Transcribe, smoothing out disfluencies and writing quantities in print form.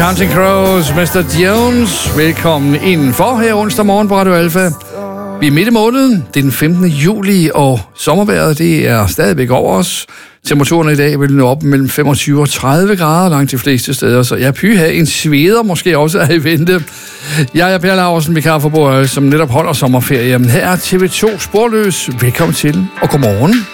Counting Crows, Mr. Jones. Velkommen indenfor her onsdag morgen på Radio Alfa. Vi er midt i måneden, det er den 15. juli, og sommervejret det er stadigvæk over os. Temperaturen i dag vil nå op mellem 25 og 30 grader langt de fleste steder, så jeg pyha en sveder måske også er i vente. Jeg er Per Laursen, vikar for Borøl, som netop holder sommerferie. Her er TV2 Sporløs. Velkommen til, og godmorgen.